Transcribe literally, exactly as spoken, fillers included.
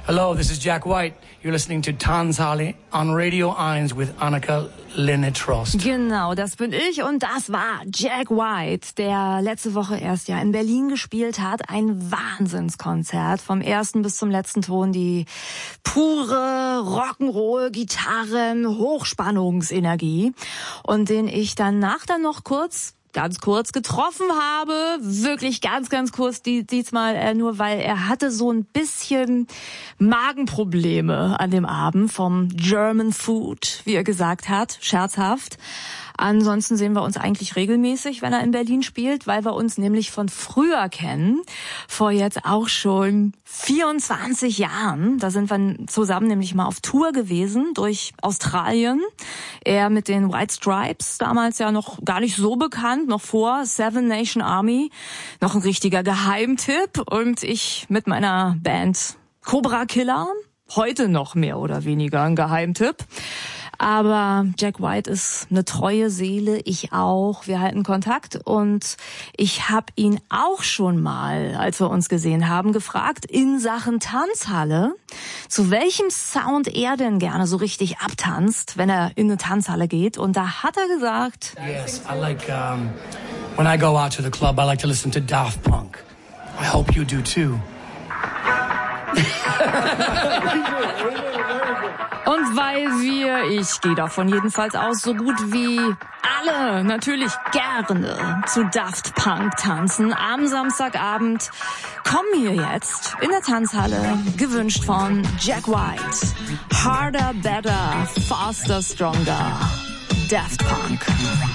Hello, this is Jack White. You're listening to Tanzali on Radio eins with Annika Linnetrost. Genau, das bin ich und das war Jack White, der letzte Woche erst ja in Berlin gespielt hat. Ein Wahnsinnskonzert, vom ersten bis zum letzten Ton, die pure Rock'n'Roll, Gitarren, Hochspannungsenergie und den ich danach dann noch kurz ganz kurz getroffen habe, wirklich ganz, ganz kurz, die, diesmal äh, nur, weil er hatte so ein bisschen Magenprobleme an dem Abend vom German Food, wie er gesagt hat, scherzhaft. Ansonsten sehen wir uns eigentlich regelmäßig, wenn er in Berlin spielt, weil wir uns nämlich von früher kennen, vor jetzt auch schon vierundzwanzig Jahren. Da sind wir zusammen nämlich mal auf Tour gewesen durch Australien. Er mit den White Stripes, damals ja noch gar nicht so bekannt, noch vor Seven Nation Army, noch ein richtiger Geheimtipp. Und ich mit meiner Band Cobra Killer, heute noch mehr oder weniger ein Geheimtipp. Aber Jack White ist eine treue Seele, ich auch. Wir halten Kontakt und ich habe ihn auch schon mal, als wir uns gesehen haben, gefragt in Sachen Tanzhalle, zu welchem Sound er denn gerne so richtig abtanzt, wenn er in eine Tanzhalle geht. Und da hat er gesagt: Yes, I like, um, when I go out to the club, I like to listen to Daft Punk. I hope you do too. Und weil wir, ich gehe davon jedenfalls aus, so gut wie alle natürlich gerne zu Daft Punk tanzen am Samstagabend, kommen hier jetzt in der Tanzhalle, gewünscht von Jack White. Harder, better, faster, stronger. Daft Punk.